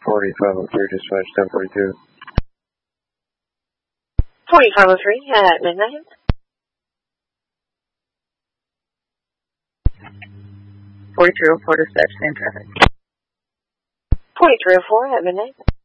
4503, dispatch 1042. 4503 at midnight. 4304, dispatch, same traffic. 4304 at midnight.